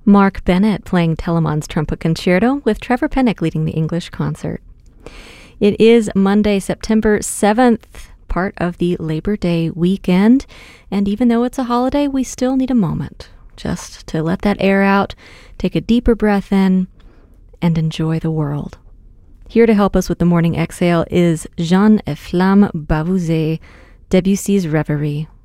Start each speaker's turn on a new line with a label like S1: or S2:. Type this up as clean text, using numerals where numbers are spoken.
S1: Mark Bennett playing Telemann's Trumpet Concerto with Trevor Pennock leading the English concert. It is Monday, September 7th, part of the Labor Day weekend, and even though it's a holiday, we still need a moment just to let that air out, take a deeper breath in, and enjoy the world. Here to help us with the morning exhale is Jean et Flamme Bavouzet, Debussy's Reverie.